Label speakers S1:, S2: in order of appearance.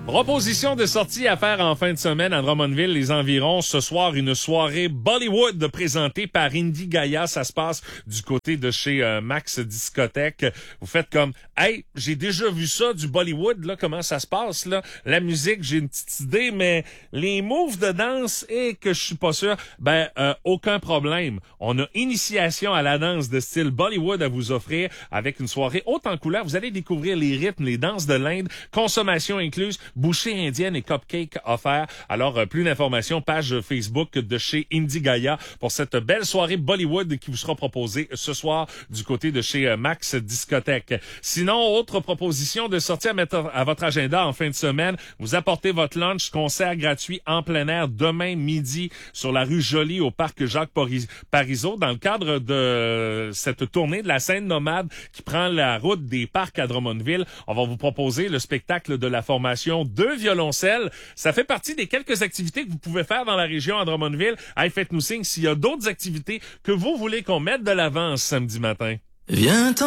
S1: Proposition de sortie à faire en fin de semaine à Drummondville, les environs. Ce soir, une soirée Bollywood présentée par Indie Gaia. Ça se passe du côté de chez Max Discothèque. Vous faites comme, hey, j'ai déjà vu ça, du Bollywood, là, comment ça se passe, là. La musique, j'ai une petite idée, mais les moves de danse, que je suis pas sûr. Aucun problème. On a initiation à la danse de style Bollywood à vous offrir avec une soirée haute en couleur. Vous allez découvrir les rythmes, les danses de l'Inde, consommation incluse, bouchée indienne et cupcake offerts. Alors, plus d'informations, page Facebook de chez Indie Gaia pour cette belle soirée Bollywood qui vous sera proposée ce soir du côté de chez Max Discothèque. Sinon, autre proposition de sortie à mettre à votre agenda en fin de semaine, vous apportez votre lunch, concert gratuit en plein air demain midi sur la rue Joly au parc Jacques-Parizeau dans le cadre de cette tournée de la scène nomade qui prend la route des parcs à Drummondville. On va vous proposer le spectacle de la formation Deux violoncelles. Ça fait partie des quelques activités que vous pouvez faire dans la région à Drummondville. Hey, faites-nous signe s'il y a d'autres activités que vous voulez qu'on mette de l'avant ce samedi matin.
S2: Viens